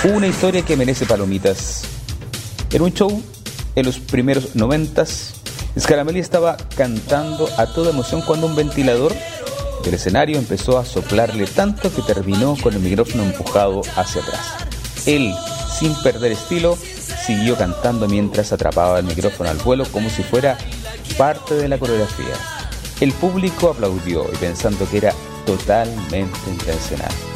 Una historia que merece palomitas. En un show en los primeros 90s, Scaramelli estaba cantando a toda emoción cuando un ventilador del escenario empezó a soplarle tanto que terminó con el micrófono empujado hacia atrás. Él, sin perder estilo, siguió cantando mientras atrapaba el micrófono al vuelo como si fuera parte de la coreografía. El público aplaudió y pensando que era totalmente intencional.